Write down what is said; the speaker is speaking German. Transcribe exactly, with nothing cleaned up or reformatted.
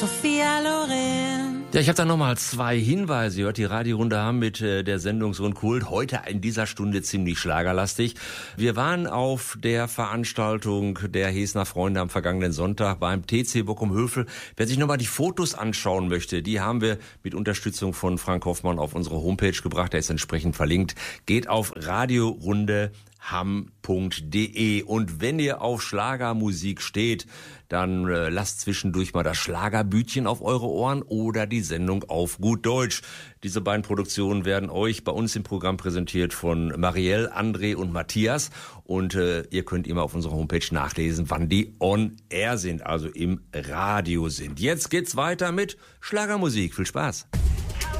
Sophia Loren. Ja, ich habe da nochmal zwei Hinweise. Ihr hört die Radiorunde haben mit äh, der Sendung So ein Kult. Heute in dieser Stunde ziemlich schlagerlastig. Wir waren auf der Veranstaltung der Hesner Freunde am vergangenen Sonntag beim T C Bockum-Hövel. Wer sich nochmal die Fotos anschauen möchte, die haben wir mit Unterstützung von Frank Hoffmann auf unsere Homepage gebracht. Der ist entsprechend verlinkt. Geht auf radiorunde ham punkt de. Und wenn ihr auf Schlagermusik steht, dann äh, lasst zwischendurch mal das Schlagerbütchen auf eure Ohren oder die Sendung auf gut Deutsch. Diese beiden Produktionen werden euch bei uns im Programm präsentiert von Marielle, André und Matthias. Und äh, ihr könnt immer auf unserer Homepage nachlesen, wann die on air sind, also im Radio sind. Jetzt geht's weiter mit Schlagermusik. Viel Spaß.